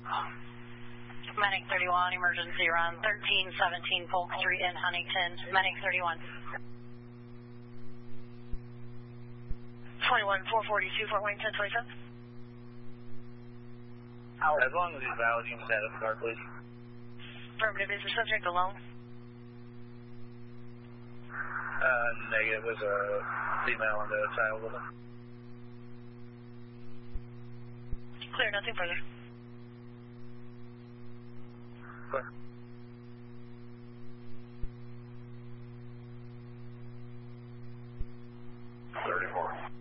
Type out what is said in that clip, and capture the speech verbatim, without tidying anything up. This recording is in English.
Medic thirty-one, emergency around thirteen seventeen Polk Street in Huntington. Medic thirty-one. twenty-one four forty-two, Fort Wayne, ten twenty-seven. As long as he's valid, you can status the car, please. Affirmative, is the subject alone? Uh, negative, there's a female on the child with him. Clear, nothing further. Clear. thirty-four.